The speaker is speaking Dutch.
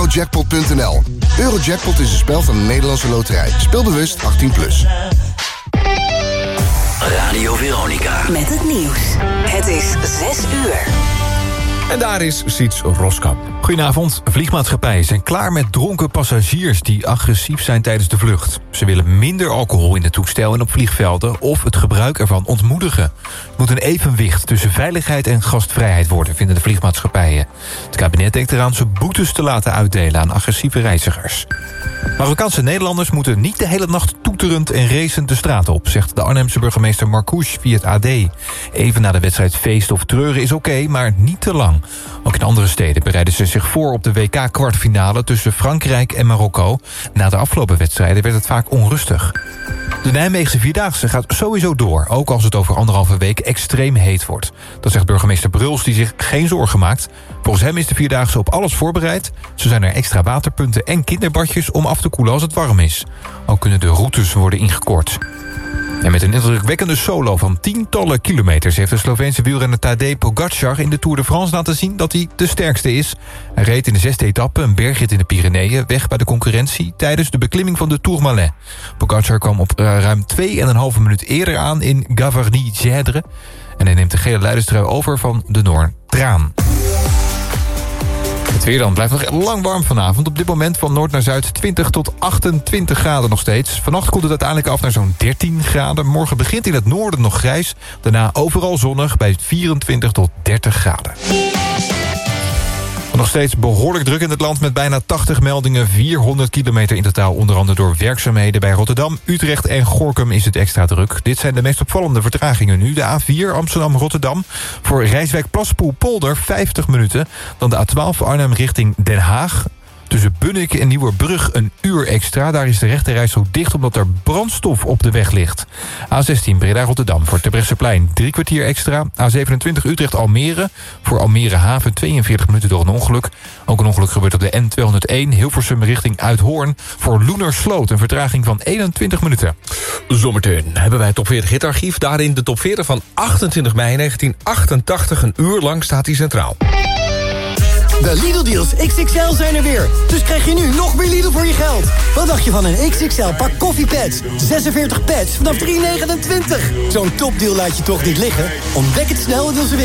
Eurojackpot.nl. Eurojackpot is een spel van de Nederlandse Loterij. Speel bewust 18+. Radio Veronica. Met het nieuws. Het is 6 uur. En daar is Siets Roskap. Goedenavond. Vliegmaatschappijen zijn klaar met dronken passagiers die agressief zijn tijdens de vlucht. Ze willen minder alcohol in het toestel en op vliegvelden of het gebruik ervan ontmoedigen. Het moet een evenwicht tussen veiligheid en gastvrijheid worden, vinden de vliegmaatschappijen. Het kabinet denkt eraan ze boetes te laten uitdelen aan agressieve reizigers. Marokkaanse Nederlanders moeten niet de hele nacht toeterend en racend de straat op, zegt de Arnhemse burgemeester Marcouch via het AD. Even na de wedstrijd feesten of treuren is oké, maar niet te lang. Ook in andere steden bereiden ze zich voor op de WK-kwartfinale tussen Frankrijk en Marokko. Na de afgelopen wedstrijden werd het vaak onrustig. De Nijmeegse Vierdaagse gaat sowieso door, ook als het over 1,5 week extreem heet wordt. Dat zegt burgemeester Bruls, die zich geen zorgen maakt. Volgens hem is de Vierdaagse op alles voorbereid. Zo zijn er extra waterpunten en kinderbadjes om af te koelen als het warm is. Ook kunnen de routes worden ingekort. En met een indrukwekkende solo van tientallen kilometers heeft de Sloveense wielrenner Tadej Pogačar in de Tour de France laten zien dat hij de sterkste is. Hij reed in de 6e etappe een bergrit in de Pyreneeën weg bij de concurrentie tijdens de beklimming van de Tourmalet. Pogačar kwam op ruim 2,5 minuut eerder aan in Gavarnie-Gèdre en hij neemt de gele leiderstrui over van de Noor Traan. Het weer dan blijft nog lang warm vanavond. Op dit moment van noord naar zuid 20 tot 28 graden nog steeds. Vannacht koelt het uiteindelijk af naar zo'n 13 graden. Morgen begint in het noorden nog grijs. Daarna overal zonnig bij 24 tot 30 graden. Nog steeds behoorlijk druk in het land met bijna 80 meldingen. 400 kilometer in totaal, onder andere door werkzaamheden bij Rotterdam, Utrecht en Gorinchem is het extra druk. Dit zijn de meest opvallende vertragingen nu. De A4 Amsterdam-Rotterdam voor Rijswijk-Plaspoel-Polder 50 minuten. Dan de A12 Arnhem richting Den Haag. Tussen Bunnik en Nieuwerbrug een uur extra. Daar is de rechterrijstrook dicht omdat er brandstof op de weg ligt. A16 Breda-Rotterdam voor Terbrechtseplein 3 kwartier extra. A27 Utrecht-Almere voor Almere Haven 42 minuten door een ongeluk. Ook een ongeluk gebeurt op de N201 Hilversum richting Uithoorn voor Loenersloot. Een vertraging van 21 minuten. Zometeen hebben wij het Top 40 hitarchief. Daarin de Top 40 van 28 mei 1988. Een uur lang staat hij centraal. De Lidl-deals XXL zijn er weer. Dus krijg je nu nog meer Lidl voor je geld. Wat dacht je van een XXL pak koffiepads? 46 pads vanaf $3,29. Zo'n topdeal laat je toch niet liggen? Ontdek het snel in onze winkel.